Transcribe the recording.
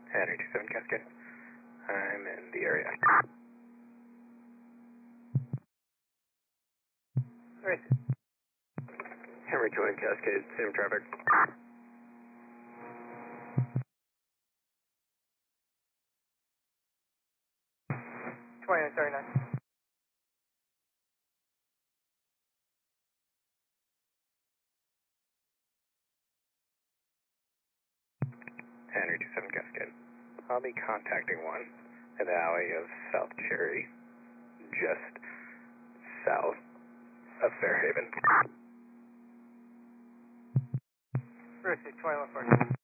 Henry 27 Cascade. I'm in the area. Right. Henry 20 Cascade, same traffic. Sorry, 9. Henry 27 Cascade. I'll be contacting one in the alley of South Cherry, just south of Fairhaven. Bruce, 21 first.